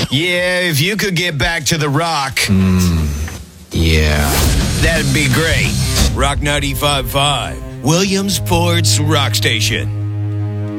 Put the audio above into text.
Yeah, if you could get back to the rock, Yeah. that'd be great. Rock 95.5, Williamsport's Rock Station.